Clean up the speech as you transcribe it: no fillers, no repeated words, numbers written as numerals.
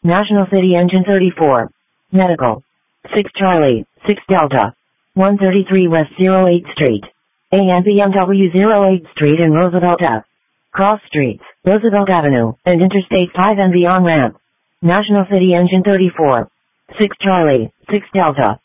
National City Engine 34. Medical. 6 Charlie, 6 Delta. 133 West 08th Street. AN BMW 08th Street and Roosevelt Ave. Cross Streets, Roosevelt Avenue, and Interstate 5 and the on-ramp. National City Engine 34. 6 Charlie, 6 Delta.